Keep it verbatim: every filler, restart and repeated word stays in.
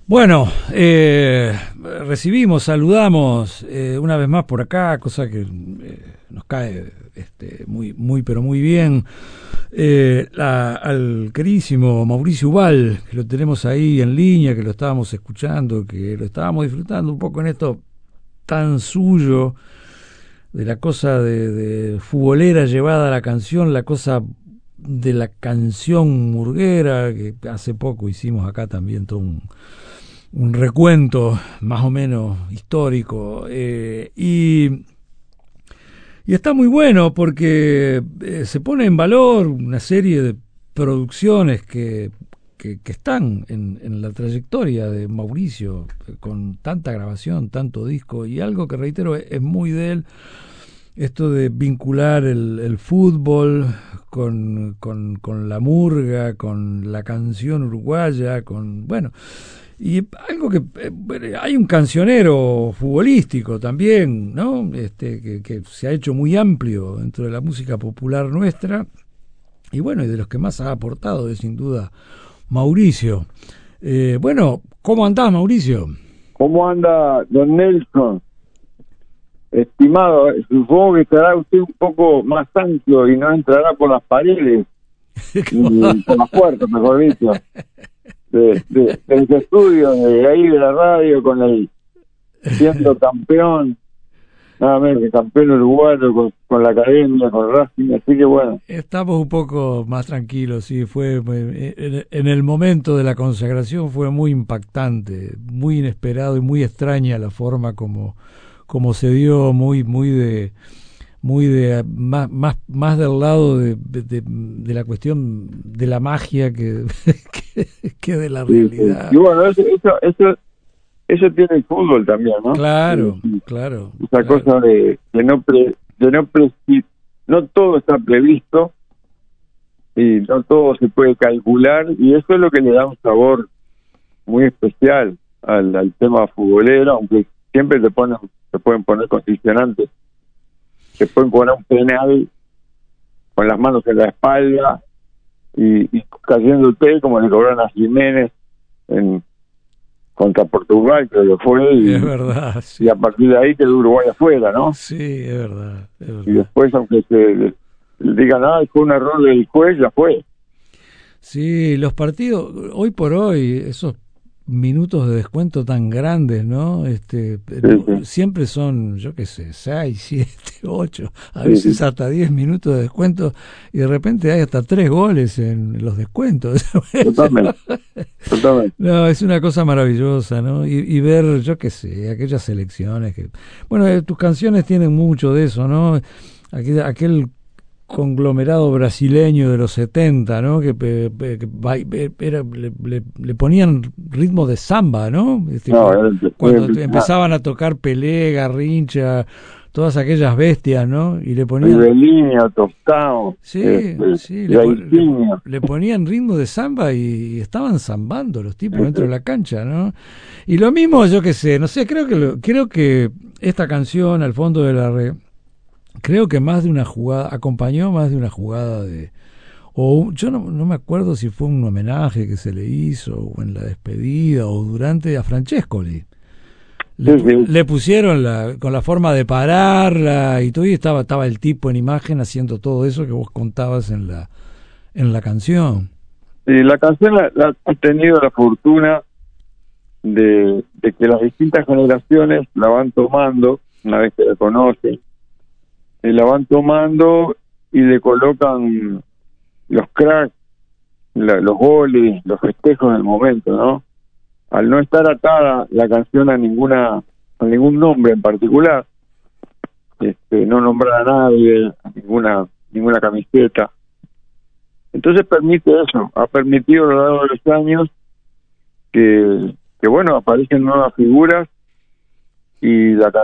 Bueno, eh, recibimos, saludamos eh, una vez más por acá, cosa que eh, nos cae este, muy, muy, pero muy bien, eh, la, al queridísimo Mauricio Ubal, que lo tenemos ahí en línea, que lo estábamos escuchando, que lo estábamos disfrutando un poco en esto tan suyo, de la cosa de, de futbolera llevada a la canción, la cosa de la canción murguera, que hace poco hicimos acá también todo un un recuento más o menos histórico, eh, y, y está muy bueno porque eh, se pone en valor una serie de producciones que, que, que están en, en la trayectoria de Mauricio, eh, con tanta grabación, tanto disco, y algo que reitero es, es muy de él, esto de vincular el, el fútbol con, con, con la murga, con la canción uruguaya, con, bueno, y algo que eh, hay un cancionero futbolístico también, ¿no? Este, que, que se ha hecho muy amplio dentro de la música popular nuestra, y bueno, y de los que más ha aportado es sin duda Mauricio. Eh, bueno, ¿cómo andás, Mauricio? ¿Cómo anda, don Nelson? Estimado, supongo que estará usted un poco más ancho y no entrará por las paredes, ni por las puertas, mejor dicho, de, de, de los estudios, de ahí de la radio, con el siendo campeón, nada menos que campeón uruguayo, con, con la academia, con Racing, así que bueno. Estamos un poco más tranquilos, sí, fue en, en el momento de la consagración fue muy impactante, muy inesperado y muy extraña la forma como como se dio, muy muy de muy de más más más del lado de, de, de la cuestión de la magia que que, que de la realidad. Sí, sí. Y bueno, eso, eso eso eso tiene el fútbol también, ¿no? Claro, sí, sí. claro. Esa claro. cosa de, de no pre, de no pre, no todo está previsto y no todo se puede calcular, y eso es lo que le da un sabor muy especial al, al tema futbolero, aunque siempre te ponen se pueden poner condicionantes, se pueden poner un penal con las manos en la espalda y, y cayéndote como le cobraron a Jiménez en contra Portugal, creo que fue, y, es verdad, sí. Y a partir de ahí quedó Uruguay afuera, ¿no? Sí, es verdad, es verdad. Y después, aunque se le, le digan, ah, fue un error del juez, ya fue. Sí, los partidos, hoy por hoy, esos minutos de descuento tan grandes, ¿no? Este, sí, no, sí. Siempre son, yo qué sé, seis, siete, ocho, a veces sí, sí. hasta diez minutos de descuento, y de repente hay hasta tres goles en los descuentos. Totalmente, totalmente. No, es una cosa maravillosa, ¿no? Y, y ver, yo qué sé, aquellas selecciones que... Bueno, eh, tus canciones tienen mucho de eso, ¿no? Aquel, aquel conglomerado brasileño de los setenta, ¿no? Que, que, que era, le, le, le ponían ritmo de samba, ¿no? Este, no cuando, cuando el, empezaban a tocar Pelé, Garrincha, todas aquellas bestias, ¿no? Y le ponían... Rivelino, Tostao. Sí, este, sí, le, le, le ponían ritmo de samba y estaban zambando los tipos sí, dentro sí. de la cancha, ¿no? Y lo mismo, yo qué sé, no sé, creo que lo, creo que esta canción, Al fondo de la red, creo que más de una jugada, acompañó más de una jugada de... o yo no, no me acuerdo si fue un homenaje que se le hizo, o en la despedida, o durante a Francescoli. Le, sí, sí. le pusieron la, con la forma de pararla y todo, y estaba, estaba el tipo en imagen haciendo todo eso que vos contabas en la, en la canción. Sí, la canción la, la, ha tenido la fortuna de, de que las distintas generaciones la van tomando, una vez que la conocen, y la van tomando y le colocan los cracks, la, los goles, los festejos del momento, ¿no? Al no estar atada la canción a ninguna a ningún nombre en particular, este, no nombrar a nadie, a ninguna ninguna camiseta, entonces permite eso, ha permitido a lo largo de los años que, que bueno, aparecen nuevas figuras y la